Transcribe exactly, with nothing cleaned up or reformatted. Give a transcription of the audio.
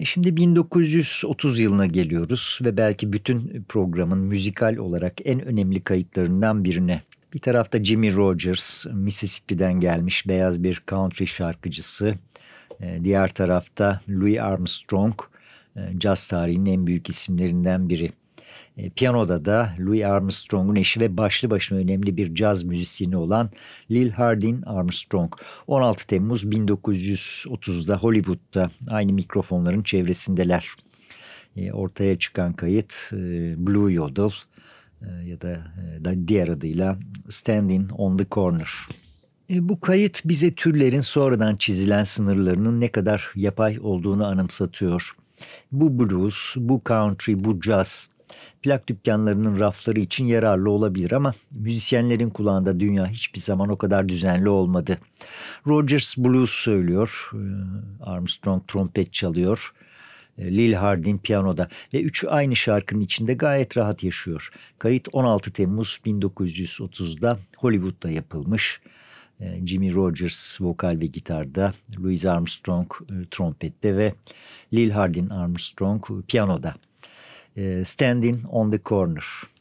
Şimdi bin dokuz yüz otuz yılına geliyoruz ve belki bütün programın müzikal olarak en önemli kayıtlarından birine. Bir tarafta Jimmie Rodgers, Mississippi'den gelmiş beyaz bir country şarkıcısı. Diğer tarafta Louis Armstrong, caz tarihinin en büyük isimlerinden biri. Piyanoda da Louis Armstrong'un eşi ve başlı başına önemli bir caz müzisyeni olan Lil Hardin Armstrong. on altı Temmuz bin dokuz yüz otuzda Hollywood'da aynı mikrofonların çevresindeler. Ortaya çıkan kayıt Blue Yodel ya da diğer adıyla Standing on the Corner. Bu kayıt bize türlerin sonradan çizilen sınırlarının ne kadar yapay olduğunu anımsatıyor. Bu blues, bu country, bu jazz plak dükkanlarının rafları için yararlı olabilir ama müzisyenlerin kulağında dünya hiçbir zaman o kadar düzenli olmadı. Rodgers blues söylüyor, Armstrong trompet çalıyor, Lil Hardin piyanoda ve üçü aynı şarkının içinde gayet rahat yaşıyor. Kayıt on altı Temmuz bin dokuz yüz otuzda Hollywood'da yapılmış. Jimmie Rodgers vokal ve gitarda, Louis Armstrong trompette ve Lil Hardin Armstrong piyanoda. Standing on the Corner.